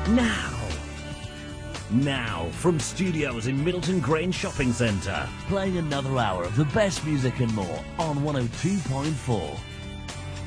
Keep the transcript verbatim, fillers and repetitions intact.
Now. Now, from studios in Middleton Grange Shopping Centre, playing another hour of the best music and more on one oh two point four.